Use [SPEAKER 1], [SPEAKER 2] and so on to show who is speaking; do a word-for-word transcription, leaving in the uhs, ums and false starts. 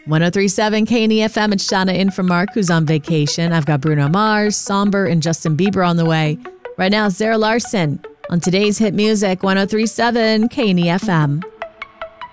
[SPEAKER 1] ten thirty-seven K N E F M. It's Shauna in for Mark, who's on vacation. I've got Bruno Mars, Somber, and Justin Bieber on the way. Right now, Zara Larsson on today's hit music, ten thirty-seven K N E F M.